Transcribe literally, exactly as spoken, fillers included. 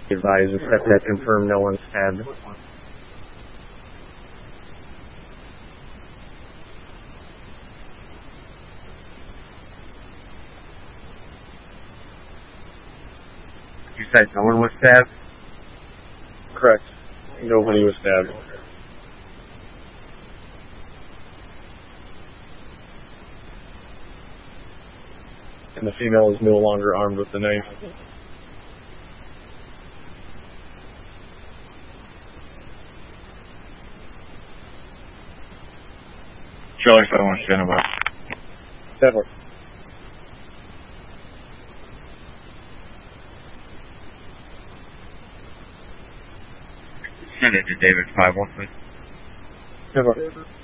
Advise and set that confirm no one stabbed. You said no one was stabbed? Correct. Nobody was stabbed. And the female is no longer armed with the knife. Charlie five one, stand by. That works. Send it to David five one, please. That works.